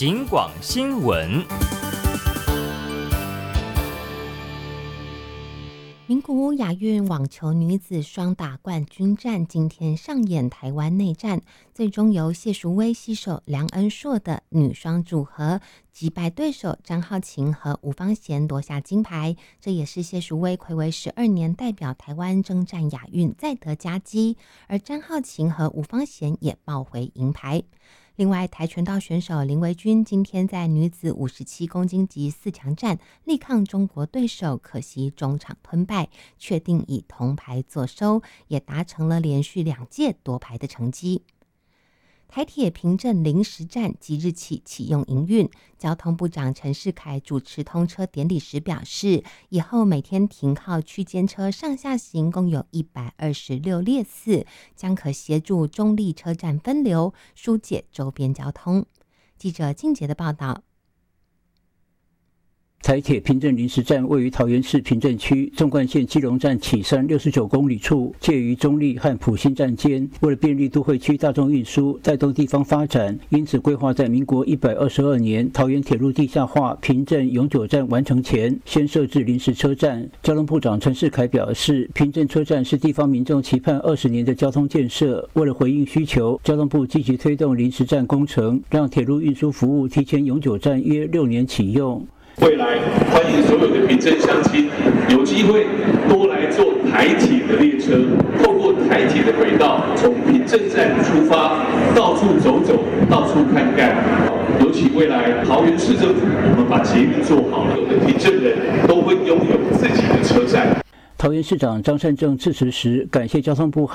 警广新闻。 名古屋亚运网球女子双打冠军战今天上演台湾内战，最终由谢淑薇携手梁恩硕的女双组合击败对手张浩晴和吴芳贤夺下金牌，这也是谢淑薇睽违12年代表台湾征战亚运再得佳绩，而张浩晴和吴芳贤也抱回银牌。另外，跆拳道选手林维君今天在女子57公斤级4强战力抗中国对手，可惜中场吞败，确定以铜牌作收，也达成了连续2届夺牌的成绩。台铁平镇临时站即日起启用营运，交通部长陈世凯主持通车典礼时表示，以后每天停靠区间车上下行共有126列次，将可协助中立车站分流，疏解周边交通。记者静杰的报道。 台铁平镇临时站位于桃园市平镇区纵贯线基隆站起山69公里处，介于中立和埔心站间。为了便利都会区大众运输，带动地方发展，因此规划在民国122年桃园铁路地下化平镇永久站完成前，先设置临时车站。交通部长陈世凯表示，平镇车站是地方民众期盼20年的交通建设，为了回应需求，交通部积极推动临时站工程，让铁路运输服务提前永久站约6年启用。 未来欢迎所有的平镇乡亲有机会多来坐台铁的列车，透过台铁的轨道，从平镇站出发，到处走走，到处看看。尤其未来桃园市政府，我们把捷运做好了，有的平镇人都会拥有自己的车站。 桃园市长张善政致辞时，感谢交通部